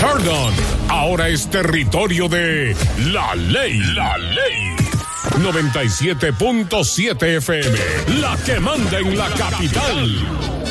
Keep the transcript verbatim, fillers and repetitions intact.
Perdón, ahora es territorio de La Ley. La Ley. noventa y siete punto siete F M, la que manda en la capital.